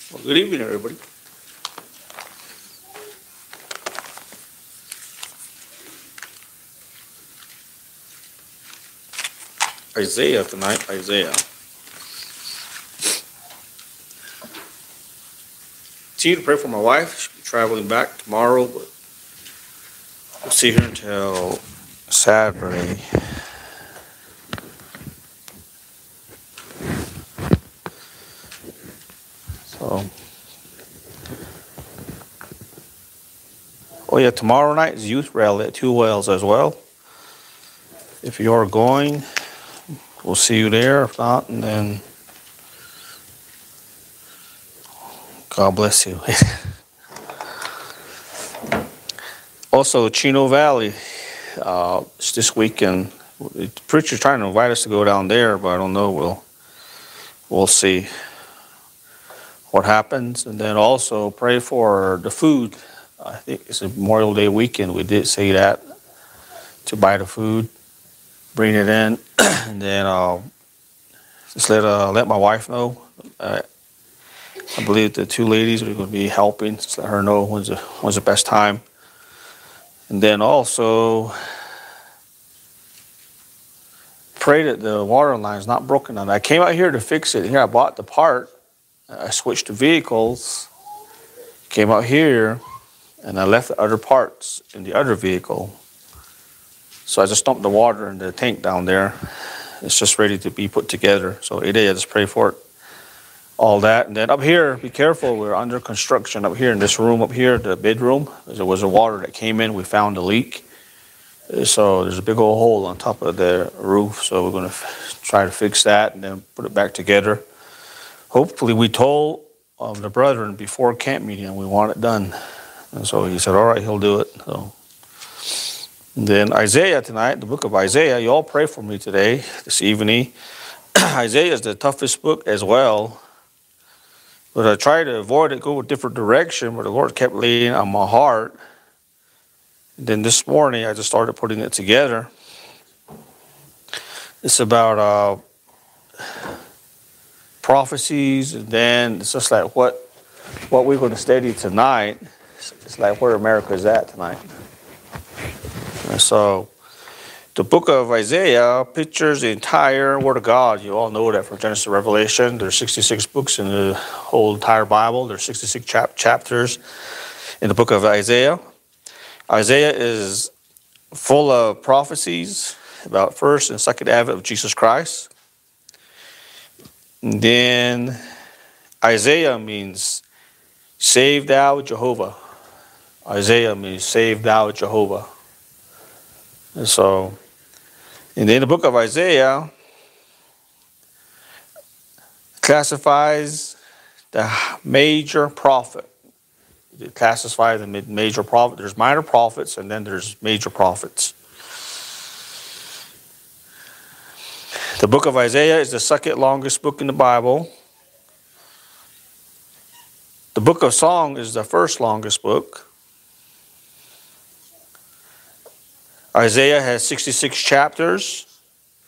Well, good evening, everybody. Isaiah tonight, Isaiah. Continue to pray for my wife. She'll be traveling back tomorrow, but we'll see her until Saturday. So, oh yeah, tomorrow night is youth rally at Two Wells as well. If you are going, we'll see you there. If not, and then God bless you. Also, Chino Valley, it's this weekend. The preacher's trying to invite us to go down there, but I don't know. We'll see what happens. And then also pray for the food. I think it's a Memorial Day weekend. We did say that, to buy the food, bring it in, and then just let my wife know. I believe the two ladies are going to be helping. Just let her know when's the best time. And then also pray that the water line is not broken on. I came out here to fix it. Here I bought the part. I switched the vehicles. Came out here, and I left the other parts in the other vehicle. So I just dumped the water in the tank down there. It's just ready to be put together. So today I just pray for it. All that. And then up here, be careful. We're under construction up here in this room up here, the bedroom. There was a water that came in. We found a leak. So there's a big old hole on top of the roof. So we're going to try to fix that and then put it back together. Hopefully we told the brethren before camp meeting and we want it done. And so he said, all right, he'll do it. So and then Isaiah tonight, the book of Isaiah. You all pray for me today, this evening. Isaiah is the toughest book as well. But I tried to avoid it, go a different direction, but the Lord kept laying on my heart. And then this morning, I just started putting it together. It's about prophecies, and then it's just like what we're going to study tonight. It's like where America is at tonight. And so the book of Isaiah pictures the entire Word of God. You all know that from Genesis to Revelation. There's 66 books in the whole entire Bible. There's 66 chapters in the book of Isaiah. Isaiah is full of prophecies about first and second advent of Jesus Christ. And then Isaiah means save thou Jehovah. Isaiah means save thou Jehovah. And then the book of Isaiah classifies the major prophet. It classifies the major prophet. There's minor prophets and then there's major prophets. The book of Isaiah is the second longest book in the Bible. The book of Song is the first longest book. Isaiah has 66 chapters,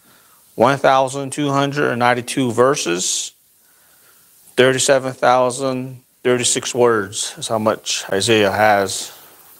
1,292 verses, 37,036 words. That's how much Isaiah has.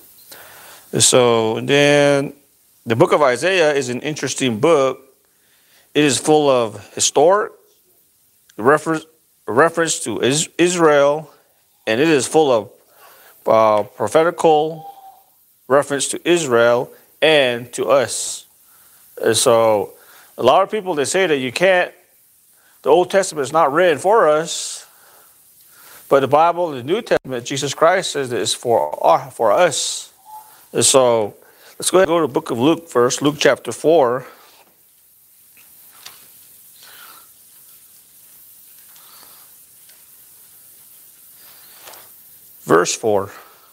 And then the book of Isaiah is an interesting book. It is full of historic reference to Israel, and it is full of prophetical reference to Israel and to us. And so a lot of people, they say that the Old Testament is not written for us, but the Bible, the New Testament, Jesus Christ says that it's for us. And so let's go ahead and go to the book of Luke first, Luke chapter 4. Verse 4.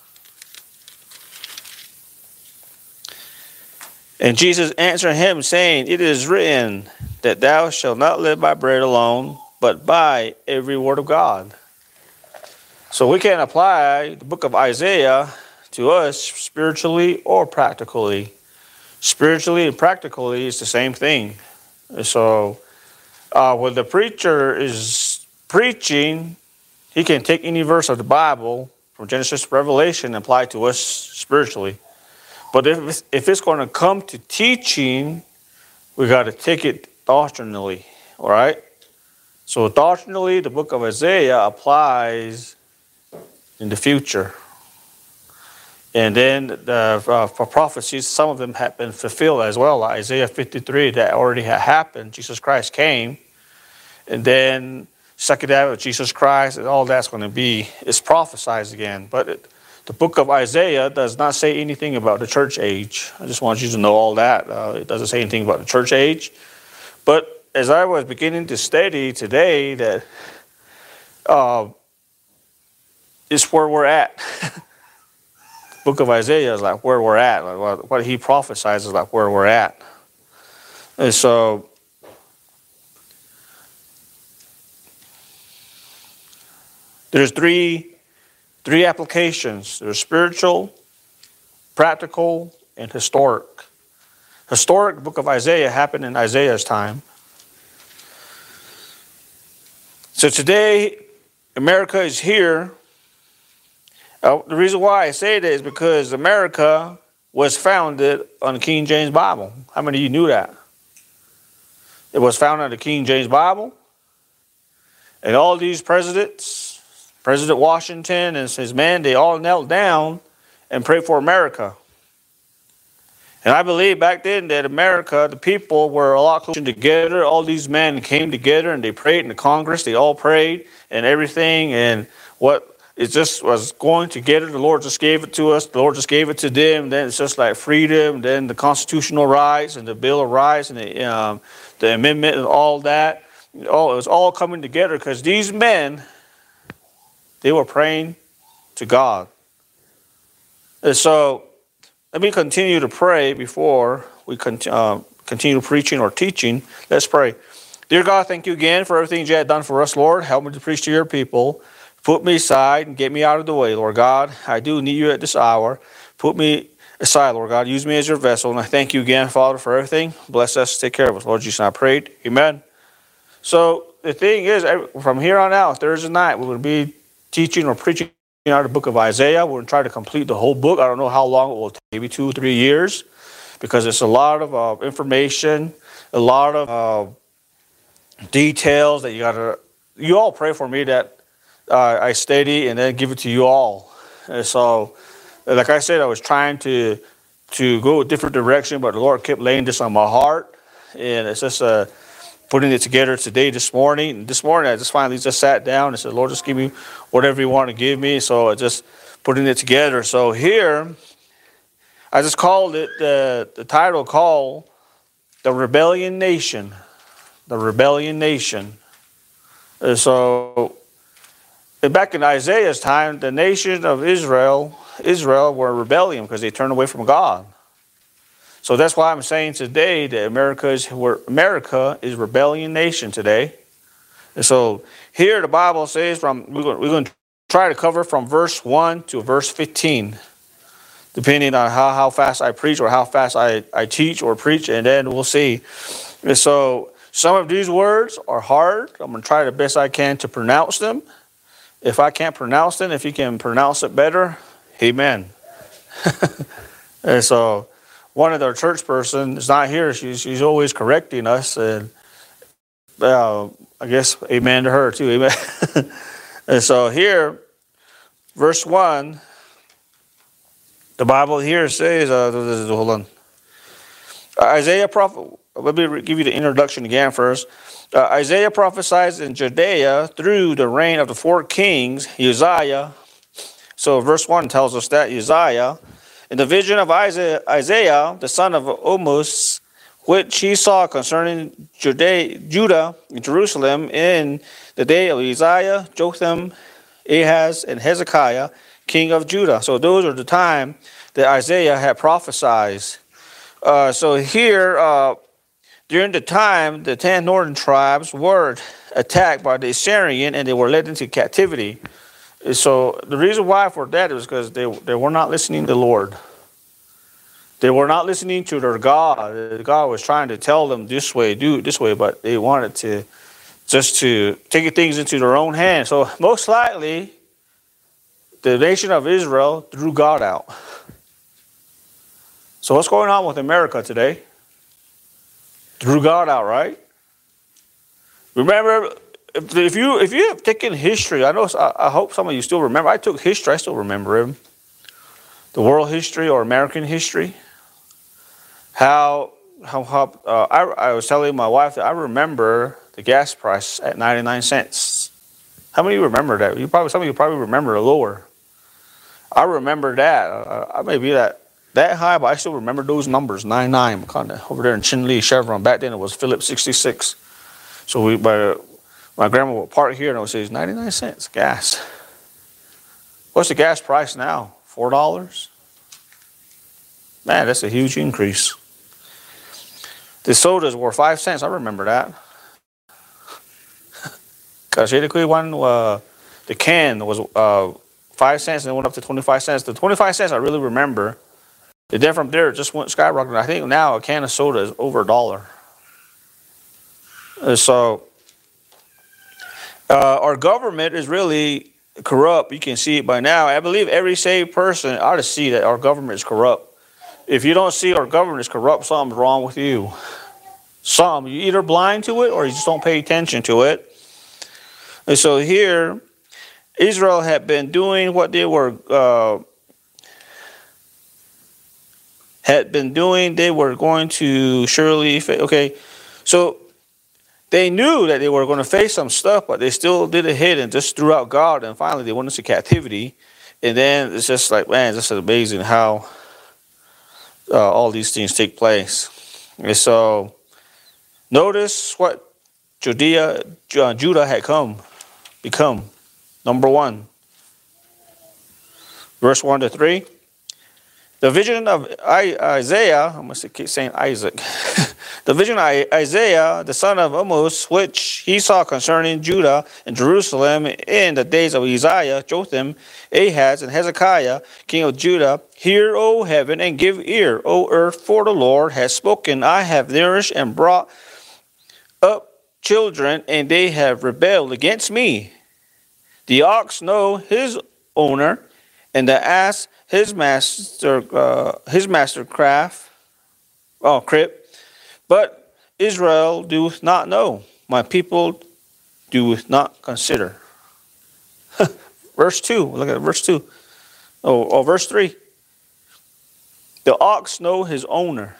And Jesus answered him, saying, it is written that thou shalt not live by bread alone, but by every word of God. So we can apply the book of Isaiah to us spiritually or practically. Spiritually and practically is the same thing. So when the preacher is preaching, He can take any verse of the Bible from Genesis to Revelation and apply it to us spiritually. But if it's going to come to teaching, we got to take it doctrinally, all right? So doctrinally, the book of Isaiah applies in the future. And then for prophecies, some of them have been fulfilled as well. Like Isaiah 53, that already had happened. Jesus Christ came. And then second advent of Jesus Christ, and all that's going to be, is prophesied again. But the book of Isaiah does not say anything about the church age. I just want you to know all that. It doesn't say anything about the church age. But as I was beginning to study today, that it's where we're at. The book of Isaiah is like where we're at. Like what he prophesies is like where we're at. And so there's three applications. There's spiritual, practical, and historic. Historic, the book of Isaiah happened in Isaiah's time. So today, America is here. The reason why I say that is because America was founded on the King James Bible. How many of you knew that? It was founded on the King James Bible. And all these presidents, President Washington and his men, they all knelt down and prayed for America. And I believe back then that America, the people were a lot closer together. All these men came together and they prayed in the Congress. They all prayed and everything. And what it just was going together. The Lord just gave it to us. The Lord just gave it to them. Then it's just like freedom. Then the constitutional rights and the Bill of Rights and the amendment and all that. It was all coming together because these men, they were praying to God. And so let me continue to pray before we continue preaching or teaching. Let's pray. Dear God, thank you again for everything you have done for us, Lord. Help me to preach to your people. Put me aside and get me out of the way, Lord God. I do need you at this hour. Put me aside, Lord God. Use me as your vessel. And I thank you again, Father, for everything. Bless us. Take care of us. Lord Jesus, I prayed. Amen. So the thing is, from here on out, Thursday night, we're going to be teaching or preaching out of the book of Isaiah. We're going to try to complete the whole book. I don't know how long it will take, maybe 2 or 3 years, because it's a lot of information, a lot of details that you all pray for me that I study and then give it to you all. And so, like I said, I was trying to go a different direction, but the Lord kept laying this on my heart, and it's just putting it together today, this morning. And this morning, I just finally sat down and said, Lord, just give me whatever you want to give me. So I just putting it together. So here, I just called it, the title called The Rebellion Nation. The Rebellion Nation. And so back in Isaiah's time, the nation of Israel were in rebellion because they turned away from God. So that's why I'm saying today that America is rebellion nation today. And so here the Bible says we're going to try to cover from verse 1 to verse 15, depending on how fast I preach or how fast I teach or preach, and then we'll see. And so some of these words are hard. I'm going to try the best I can to pronounce them. If I can't pronounce them, if you can pronounce it better, amen. And so one of our church person is not here. She's always correcting us, and I guess amen to her too. Amen. And so here, verse 1, the Bible here says, hold on. Isaiah prophet. Let me give you the introduction again first. Isaiah prophesies in Judea through the reign of the 4 kings, Uzziah. So verse 1 tells us that Uzziah, in the vision of Isaiah, the son of Amos, which he saw concerning Judah and Jerusalem in the day of Uzziah, Jotham, Ahaz, and Hezekiah, king of Judah. So those are the time that Isaiah had prophesied. So here, during the time, the 10 northern tribes were attacked by the Assyrian and they were led into captivity. So the reason why for that is because they were not listening to the Lord. They were not listening to their God. God was trying to tell them this way, do it this way, but they wanted just to take things into their own hands. So most likely, the nation of Israel threw God out. So what's going on with America today? Threw God out, right? Remember, if you have taken history, I hope some of you still remember. I took history. I still remember him. The world history or American history. I was telling my wife that I remember the gas price at 99 cents. How many of you remember that? Some of you probably remember lower. I remember that. I may be that high, but I still remember those numbers. 99, kind of over there in Chinle, Chevron. Back then it was Phillips 66. So my grandma would park here and it would say 99 cents gas. What's the gas price now? $4? Man, that's a huge increase. The sodas were 5 cents. I remember that. Because the can was 5 cents and it went up to 25 cents. The 25 cents I really remember. The then from there it just went skyrocketing. I think now a can of soda is over $1. So our government is really corrupt. You can see it by now. I believe every saved person ought to see that our government is corrupt. If you don't see our government is corrupt, something's wrong with you. You're either blind to it or you just don't pay attention to it. And so here, Israel had been doing what they were They were going to surely so they knew that they were going to face some stuff, but they still did it hid and just threw out God, and finally they went into captivity. And then it's just like, man, it's just amazing how all these things take place. And so notice what Judah had become. Number 1, verse 1 to 3. The vision of Isaiah, I must keep saying Isaac. The vision of Isaiah, the son of Amos, which he saw concerning Judah and Jerusalem in the days of Uzziah, Jotham, Ahaz, and Hezekiah, king of Judah. Hear, O heaven, and give ear, O earth, for the Lord has spoken. I have nourished and brought up children, and they have rebelled against me. The ox know his owner, and the ass his master crib. But Israel doeth not know. My people doeth not consider. Verse 2. Look at verse 2. Verse 3. The ox know his owner.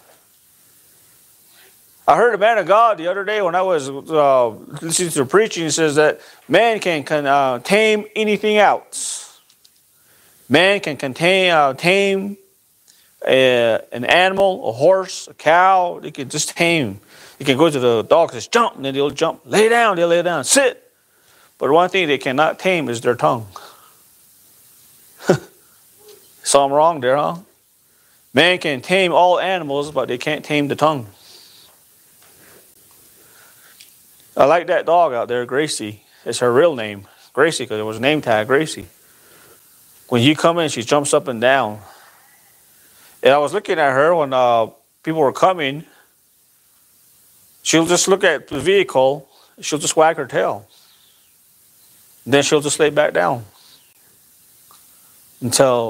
I heard a man of God the other day when I was listening to the preaching. He says that man can tame anything else. Man can tame an animal, a horse, a cow. They can just tame. You can go to the dog and say, jump, and then they'll jump. Lay down, they'll lay down. Sit. But one thing they cannot tame is their tongue. Something wrong there, huh? Man can tame all animals, but they can't tame the tongue. I like that dog out there, Gracie. It's her real name, Gracie, because it was a name tag, Gracie. When you come in, she jumps up and down. And I was looking at her when people were coming. She'll just look at the vehicle. She'll just wag her tail. Then she'll just lay back down until